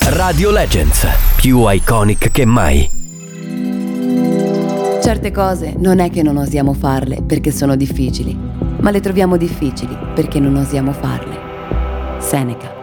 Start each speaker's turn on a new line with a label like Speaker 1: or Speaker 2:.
Speaker 1: Radio Legends, più iconic che mai.
Speaker 2: Certe cose non è che non osiamo farle perché sono difficili, ma le troviamo difficili perché non osiamo farle. Seneca.